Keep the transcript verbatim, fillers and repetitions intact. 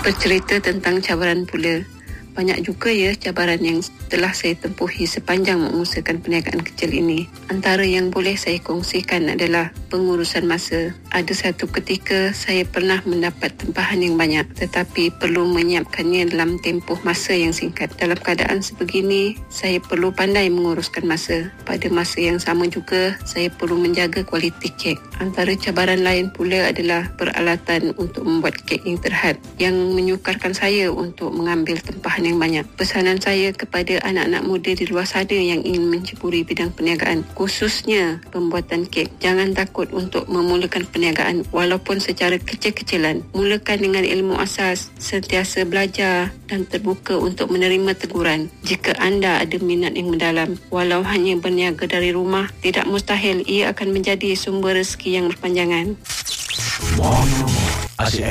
Bercerita tentang cabaran pula. Banyak juga ya cabaran yang telah saya tempuhi sepanjang mengusahakan perniagaan kecil ini. Antara yang boleh saya kongsikan adalah pengurusan masa. Ada satu ketika saya pernah mendapat tempahan yang banyak tetapi perlu menyiapkannya dalam tempoh masa yang singkat. Dalam keadaan sebegini, saya perlu pandai menguruskan masa. Pada masa yang sama juga, saya perlu menjaga kualiti kek. Antara cabaran lain pula adalah peralatan untuk membuat kek yang terhad yang menyukarkan saya untuk mengambil tempahan yang banyak. Pesanan saya kepada anak-anak muda di luar sana yang ingin menceburi bidang perniagaan, khususnya pembuatan kek. Jangan takut untuk memulakan perniagaan walaupun secara kecil-kecilan. Mulakan dengan ilmu asas, sentiasa belajar dan terbuka untuk menerima teguran. Jika anda ada minat yang mendalam, walau hanya berniaga dari rumah, tidak mustahil ia akan menjadi sumber rezeki yang berpanjangan.